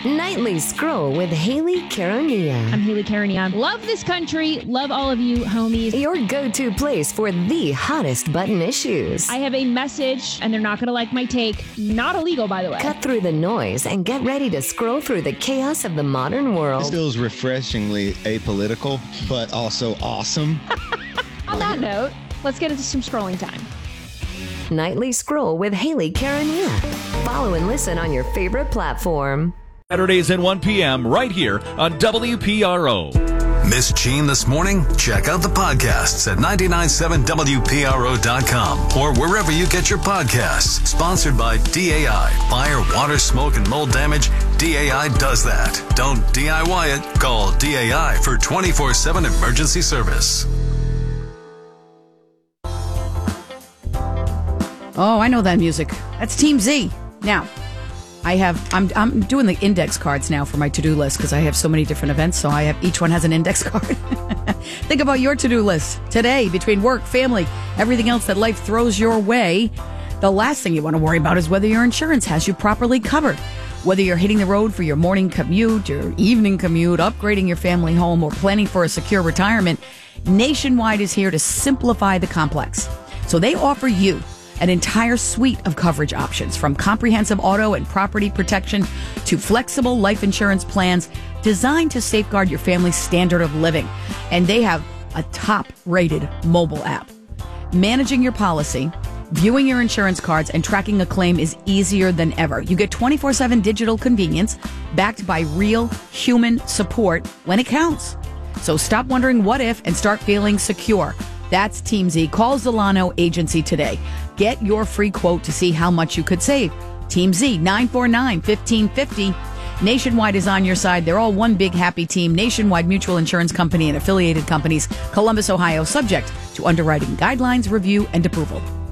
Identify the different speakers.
Speaker 1: Nightly Scroll with Haley Caronia.
Speaker 2: I'm Haley Caronia. Love this country. Love all of you homies.
Speaker 1: Your go-to place for the hottest button issues.
Speaker 2: I have a message, and they're not going to like my take. Not illegal, by the way.
Speaker 1: Cut through the noise and get ready to scroll through the chaos of the modern world.
Speaker 3: This feels refreshingly apolitical, but also awesome.
Speaker 2: On that note, let's get into some scrolling time.
Speaker 1: Nightly Scroll with Haley Caronia. Follow and listen on your favorite platform.
Speaker 4: Saturdays at 1 p.m. right here on WPRO.
Speaker 5: Miss Gene this morning? Check out the podcasts at 997WPRO.com or wherever you get your podcasts. Sponsored by DAI. Fire, water, smoke, and mold damage. DAI does that. Don't DIY it. Call DAI for 24/7 emergency service.
Speaker 6: Oh, I know that music. That's Team Z. Now, I'm doing the index cards now for my to-do list because I have so many different events, so each one has an index card. Think about your to-do list today between work, family, everything else that life throws your way. The last thing you want to worry about is whether your insurance has you properly covered. Whether you're hitting the road for your morning commute, your evening commute, upgrading your family home, or planning for a secure retirement, Nationwide is here to simplify the complex. So they offer you an entire suite of coverage options, from comprehensive auto and property protection to flexible life insurance plans designed to safeguard your family's standard of living. And they have a top-rated mobile app. Managing your policy, viewing your insurance cards, and tracking a claim is easier than ever. You get 24/7 digital convenience backed by real human support when it counts. So stop wondering what if and start feeling secure. That's Team Z. Call Zolano Agency today. Get your free quote to see how much you could save. Team Z, 949-1550. Nationwide is on your side. They're all one big happy team. Nationwide Mutual Insurance Company and affiliated companies. Columbus, Ohio. Subject to underwriting guidelines, review, and approval.